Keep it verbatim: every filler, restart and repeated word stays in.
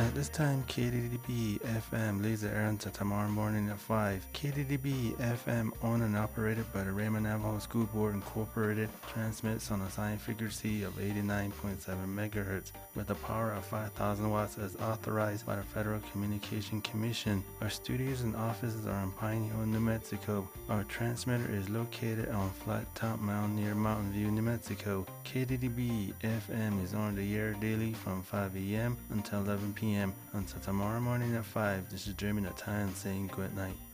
At this time, K D D B F M leaves the air until tomorrow morning at five. K D D B F M, owned and operated by the Raymond Navajo School Board Incorporated, transmits on a assigned frequency of eighty-nine point seven megahertz with a power of five thousand watts as authorized by the Federal Communication Commission. Our studios and offices are in Pine Hill, New Mexico. Our transmitter is located on Flat Top Mountain near Mountain View, New Mexico. K D D B F M is on the air daily from five a.m. until eleven p.m. Until tomorrow morning at five. This is Jeremy Natan saying good night.